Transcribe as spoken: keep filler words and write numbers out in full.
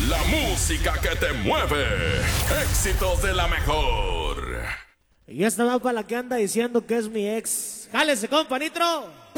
La música que te mueve. Éxitos de la mejor. Y esta va para la que anda diciendo que es mi ex. ¡Jálese, compa, Nitro!